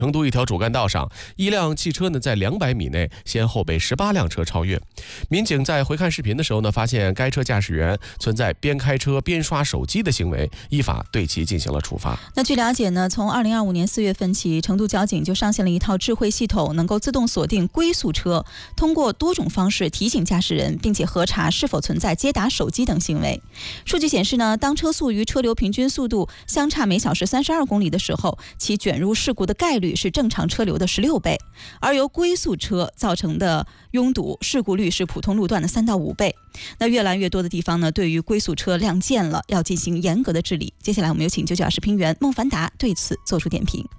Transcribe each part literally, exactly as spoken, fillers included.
成都一条主干道上，一辆汽车呢在两百米内先后被十八辆车超越。民警在回看视频的时候呢，发现该车驾驶员存在边开车边刷手机的行为，依法对其进行了处罚。 那据了解呢，从二零二五年四月份起，成都交警就上线了一套智慧系统，能够自动锁定龟速车，通过多种方式提醒驾驶人，并且核查是否存在接打手机等行为。数据显示呢，当车速与车流平均速度相差每小时三十二公里的时候，其卷入事故的概率是正常车流的十六倍，而由龟速车造成的拥堵事故率是普通路段的三到五倍。那越来越多的地方呢，对于龟速车亮剑了，要进行严格的治理。接下来我们有请九九二视频员孟凡达对此做出点评。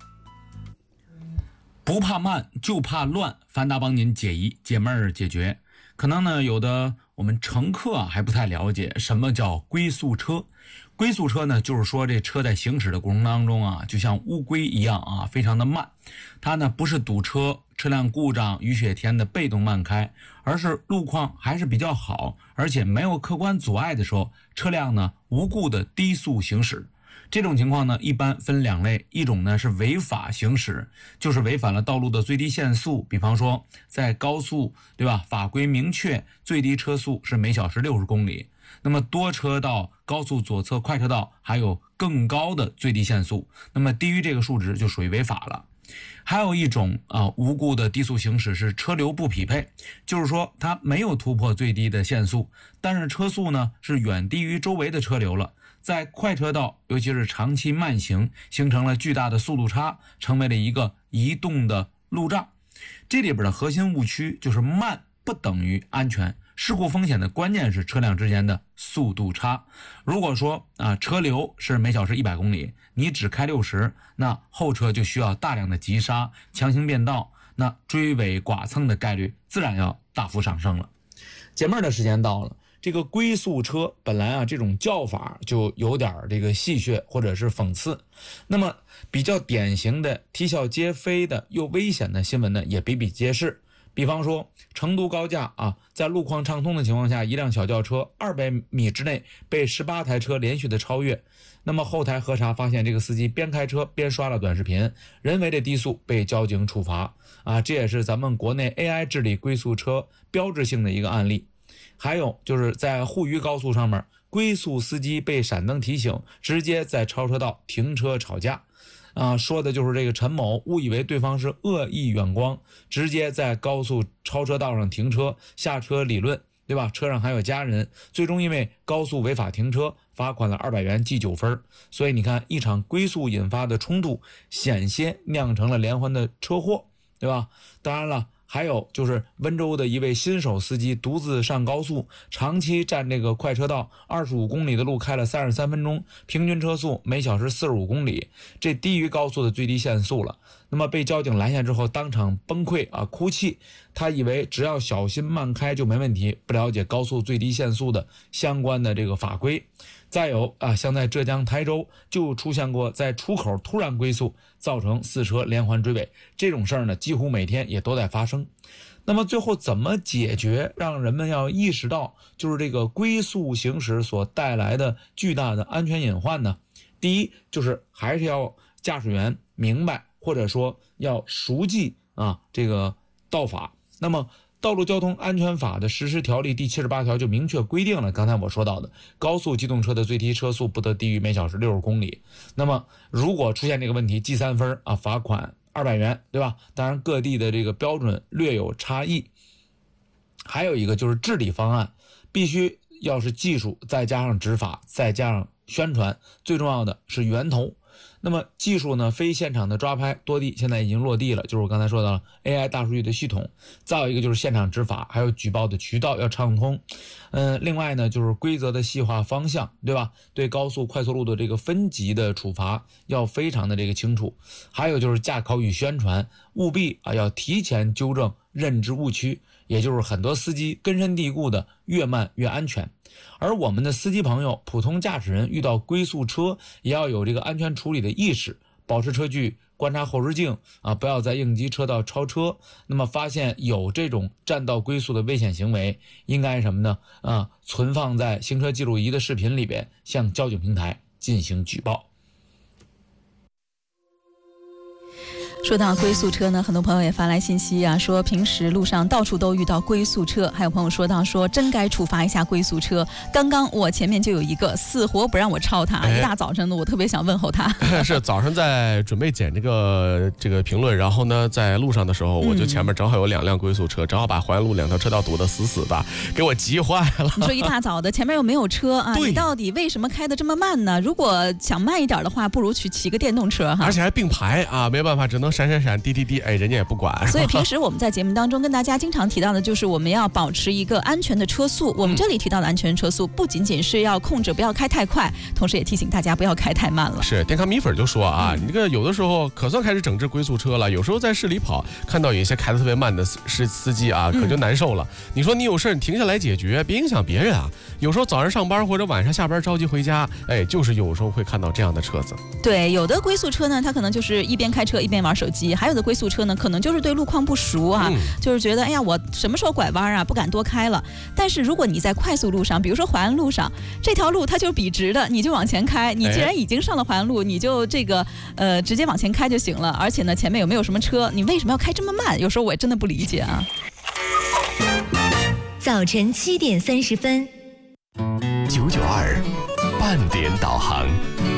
不怕慢，就怕乱，凡达帮您解疑解闷儿解决。可能呢，有的我们乘客啊还不太了解什么叫龟速车。龟速车呢，就是说这车在行驶的过程当中啊，就像乌龟一样啊，非常的慢。它呢不是堵车、车辆故障、雨雪天的被动慢开，而是路况还是比较好，而且没有客观阻碍的时候，车辆呢无故的低速行驶。这种情况呢，一般分两类，一种呢是违法行驶，就是违反了道路的最低限速，比方说在高速，对吧？法规明确最低车速是每小时六十公里，那么多车道、高速左侧快车道还有更高的最低限速，那么低于这个数值就属于违法了。还有一种啊无故的低速行驶是车流不匹配，就是说它没有突破最低的限速，但是车速呢是远低于周围的车流了。在快车道，尤其是长期慢行，形成了巨大的速度差，成为了一个移动的路障。这里边的核心误区就是慢不等于安全，事故风险的关键是车辆之间的速度差。如果说啊车流是每小时一百公里，你只开六十，那后车就需要大量的急刹、强行变道，那追尾剐蹭的概率自然要大幅上升了。解闷的时间到了。这个龟速车本来啊，这种叫法就有点这个戏谑或者是讽刺。那么比较典型的啼笑皆非的又危险的新闻呢，也比比皆是。比方说成都高架啊，在路况畅通的情况下，一辆小轿车二百米之内被十八台车连续的超越。那么后台核查发现，这个司机边开车边刷了短视频，人为的低速被交警处罚啊，这也是咱们国内 A I 治理龟速车标志性的一个案例。还有就是在沪渝高速上面，龟速司机被闪灯提醒，直接在超车道停车吵架啊，说的就是这个陈某误以为对方是恶意远光，直接在高速超车道上停车，下车理论，对吧？车上还有家人，最终因为高速违法停车罚款了二百元，记九分。所以你看，一场龟速引发的冲突，险些酿成了连环的车祸，对吧？当然了。还有就是温州的一位新手司机独自上高速，长期占这个快车道，二十五公里的路开了三十三分钟，平均车速每小时四十五公里，这低于高速的最低限速了。那么被交警拦下之后，当场崩溃啊，哭泣。他以为只要小心慢开就没问题，不了解高速最低限速的相关的这个法规。再有啊，像在浙江台州就出现过在出口突然龟速，造成四车连环追尾，这种事儿呢，几乎每天也都在发生。那么最后怎么解决，让人们要意识到就是这个龟速行驶所带来的巨大的安全隐患呢？第一，就是还是要驾驶员明白，或者说要熟记啊这个道法。那么道路交通安全法的实施条例第七十八条就明确规定了，刚才我说到的高速机动车的最低车速不得低于每小时六十公里。那么如果出现这个问题，记三分啊，罚款二百元，对吧？当然各地的这个标准略有差异。还有一个就是治理方案，必须要是技术再加上执法再加上宣传，最重要的是源头。那么技术呢，非现场的抓拍多地现在已经落地了，就是我刚才说到了 A I 大数据的系统。再有一个就是现场执法，还有举报的渠道要畅通。嗯，另外呢就是规则的细化方向，对吧？对高速快速路的这个分级的处罚要非常的这个清楚。还有就是驾考与宣传，务必啊要提前纠正认知误区，也就是很多司机根深蒂固的越慢越安全。而我们的司机朋友、普通驾驶人遇到龟速车也要有这个安全处理的意识，保持车距，观察后视镜啊，不要在应急车道超车。那么发现有这种占道龟速的危险行为，应该什么呢？啊，存放在行车记录仪的视频里边，向交警平台进行举报。 说到龟速车呢，很多朋友也发来信息啊，说平时路上到处都遇到龟速车，还有朋友说到说真该处罚一下龟速车。刚刚我前面就有一个死活不让我超他， 哎、 一大早晨的，我特别想问候他。 是早上在准备剪这个这个评论，然后呢，在路上的时候，我就前面正好有两辆龟速车，正好把环路两条车道堵得死死的，给我急坏了。 你说一大早的，前面又没有车啊，你到底为什么开得这么慢呢？如果想慢一点的话，不如去骑个电动车哈。 而且还并排啊，没办法，只能闪闪闪、滴滴滴，哎，人家也不管。 所以平时我们在节目当中跟大家经常提到的，就是我们要保持一个安全的车速。我们这里提到的安全车速，不仅仅是要控制不要开太快，同时也提醒大家不要开太慢了。 是，电咖米粉就说啊，嗯、你这个有的时候可算开始整治龟速车了，有时候在市里跑，看到有一些开得特别慢的司司机啊，可就难受了。嗯、你说你有事你停下来解决，别影响别人啊。有时候早上上班或者晚上下班着急回家，哎，就是有时候会看到这样的车子。 对，有的龟速车呢，它可能就是一边开车一边玩手机；还有的龟速车呢，可能就是对路况不熟啊，嗯、就是觉得哎呀，我什么时候拐弯啊，不敢多开了。但是如果你在快速路上，比如说淮安路上，这条路它就是笔直的，你就往前开。你既然已经上了淮安路，你就这个呃直接往前开就行了。而且呢，前面有没有什么车，你为什么要开这么慢？有时候我也真的不理解啊。 早晨七点三十分， 九九二半点导航。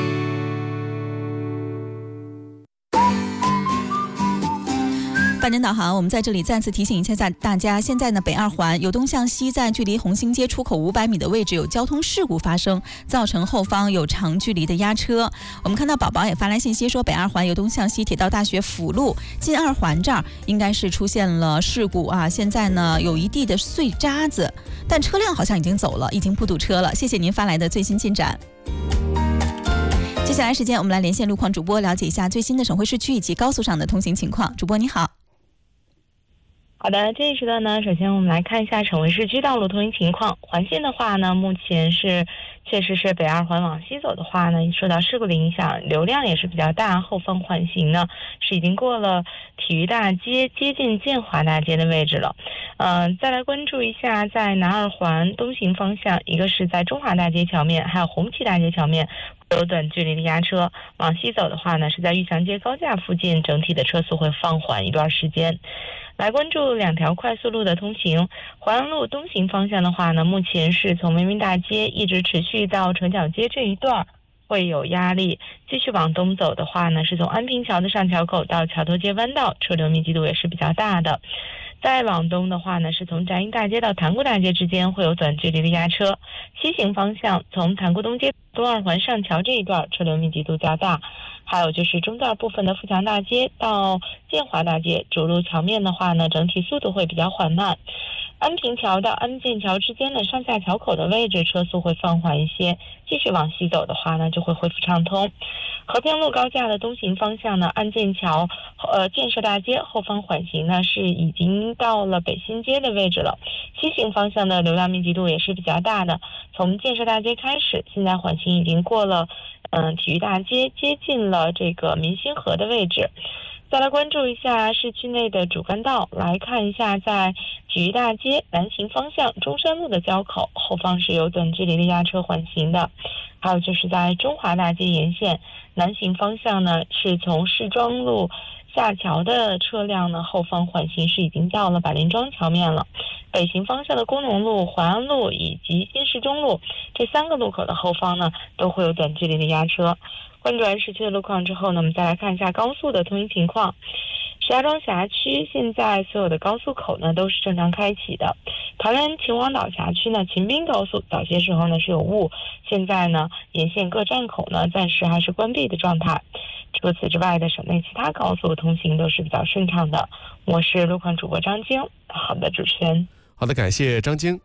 半点导航，我们在这里再次提醒一下大家，现在呢，北二环由东向西，在距离红星街出口五百米的位置有交通事故发生，造成后方有长距离的压车。我们看到宝宝也发来信息说，北二环由东向西铁道大学辅路进二环这儿应该是出现了事故啊，现在呢有一地的碎渣子，但车辆好像已经走了，已经不堵车了。谢谢您发来的最新进展。接下来时间，我们来连线路况主播，了解一下最新的省会市区以及高速上的通行情况。主播你好。 好的，这一时段呢，首先我们来看一下省会市区道路通行情况。环线的话呢，目前是确实是北二环往西走的话呢，受到事故的影响，流量也是比较大，后方缓行呢是已经过了体育大街，接近建华大街的位置了。呃，再来关注一下，在南二环东行方向，一个是在中华大街桥面，还有红旗大街桥面有短距离的压车。往西走的话呢，是在玉祥街高架附近，整体的车速会放缓一段时间。来关注两条快速路的通行。淮安路东行方向的话呢，目前是从文明大街一直持续到城角街这一段会有压力。继续往东走的话呢，是从安平桥的上桥口到桥头街弯道，车流密集度也是比较大的。再往东的话呢，是从展英大街到塘沽大街之间会有短距离的压车。西行方向，从塘沽东街东二环上桥这一段车流密集度较大。还有就是中段部分的富强大街到建华大街主路桥面的话呢，整体速度会比较缓慢。安平桥到安建桥之间的上下桥口的位置车速会放缓一些，继续往西走的话呢，就会恢复畅通。和平路高架的东行方向呢，安建桥呃建设大街后方缓行呢是已经到了北新街的位置了。西行方向的流量密集度也是比较大的，从建设大街开始，现在缓行已经过了嗯、呃、体育大街，接近了这个民心河的位置。再来关注一下市区内的主干道，来看一下在体育大街南行方向中山路的交口后方是有短距离的压车缓行的。还有就是在中华大街沿线南行方向呢，是从市庄路下桥的车辆呢后方缓行是已经到了百灵庄桥面了。北行方向的工农路、淮安路以及新市中路这三个路口的后方呢都会有短距离的压车。关注完市区的路况之后呢，我们再来看一下高速的通行情况。石家庄辖区现在所有的高速口呢都是正常开启的。桃园秦皇岛辖区呢，秦滨高速早些时候呢是有雾，现在呢沿线各站口呢暂时还是关闭的状态。除此之外的省内其他高速通行都是比较顺畅的。我是路况主播张晶。好的，主持人。 好的，感谢张晶。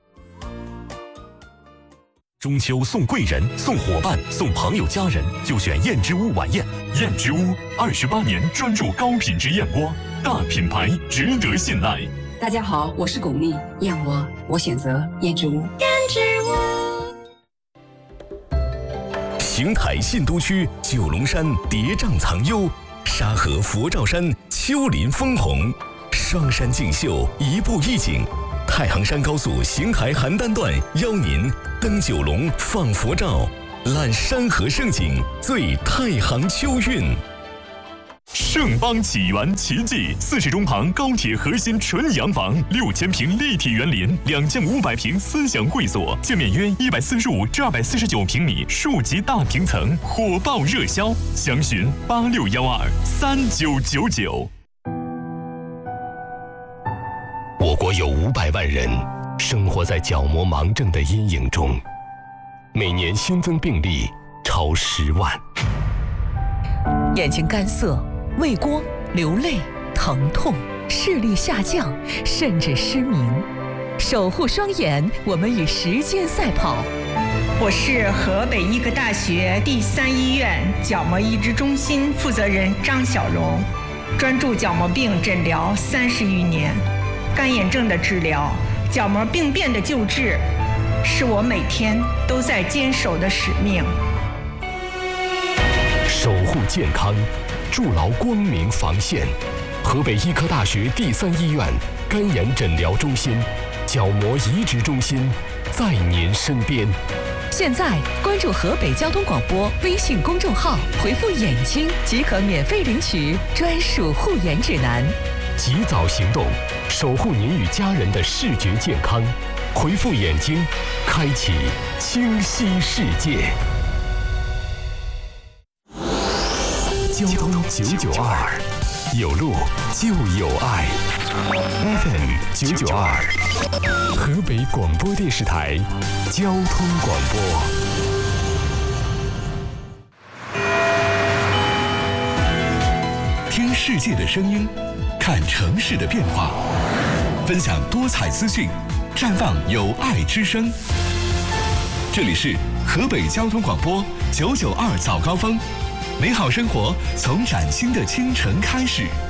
中秋送贵人、送伙伴、送朋友家人，就选燕之屋晚宴。燕之屋二十八年专注高品质燕窝，大品牌值得信赖。 大家好，我是巩俐，燕窝我选择燕之屋。燕之屋。邢台信都区九龙山叠嶂藏幽，沙河佛照山丘陵枫红，双山竞秀，一步一景。太行山高速邢台邯郸段邀您登九龙放佛照，览山河胜景，醉太行秋韵。 盛邦启源奇迹，四世中旁高铁核心纯洋房，六千平立体园林，两千五百平思想会所，建面约一百四十五至二百四十九平米，数级大平层，火爆热销，详询八六幺二三九九九。我国有五百万人生活在角膜盲症的阴影中，每年新增病例超十万。 眼睛干涩、畏光、流泪、疼痛、视力下降，甚至失明。守护双眼，我们与时间赛跑。 我是河北医科大学第三医院角膜移植中心负责人张小荣，专注角膜病诊疗三十余年，干眼症的治疗、角膜病变的救治，是我每天都在坚守的使命。 守护健康，筑牢光明防线。河北医科大学第三医院干眼诊疗中心、角膜移植中心在您身边。 现在关注河北交通广播微信公众号，回复“眼睛”即可免费领取专属护眼指南。 及早行动，守护您与家人的视觉健康。回复“眼睛”，开启清晰世界。交通九九二，有路就有爱。F M 九九二，河北广播电视台交通广播。听世界的声音，看城市的变化，分享多彩资讯，绽放有爱之声。这里是河北交通广播九九二早高峰。美好生活从崭新的清晨开始。